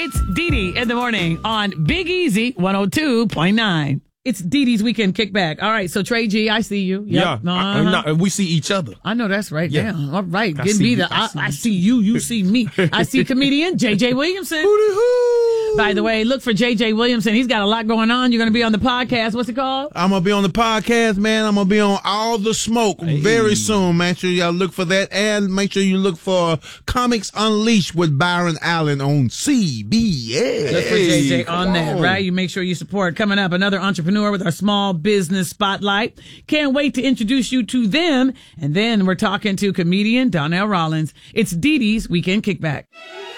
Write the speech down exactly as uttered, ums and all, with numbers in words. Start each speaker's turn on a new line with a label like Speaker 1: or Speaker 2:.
Speaker 1: It's Dee Dee in the morning on Big Easy one oh two point nine. It's Dee Dee's Weekend Kickback. All right, so Trey G, I see you. Yep.
Speaker 2: Yeah,
Speaker 1: uh-huh.
Speaker 2: I, I'm not, we see each other.
Speaker 1: I know that's right.
Speaker 2: Yeah.
Speaker 1: Damn. All right,
Speaker 2: I
Speaker 1: give
Speaker 2: see
Speaker 1: me
Speaker 2: you.
Speaker 1: the.
Speaker 2: I
Speaker 1: I,
Speaker 2: see
Speaker 1: I
Speaker 2: you.
Speaker 1: see you. You see me. I see comedian J J Williamson.
Speaker 2: Hoo-dee-hoo.
Speaker 1: By the way, look for J J Williamson. He's got a lot going on. You're going to be on the podcast. What's it called?
Speaker 3: I'm going to be on the podcast, man. I'm going to be on All the Smoke
Speaker 2: Hey.
Speaker 3: very soon. Make sure y'all look for that. And make sure you look for Comics Unleashed with Byron Allen on C B S.
Speaker 1: Look for J J
Speaker 2: come
Speaker 1: on that,
Speaker 2: on.
Speaker 1: right? You make sure you support. Coming up, another entrepreneur with our small business spotlight. Can't wait to introduce you to them. And then we're talking to comedian Donnell Rollins. It's Dee Dee's Weekend Kickback.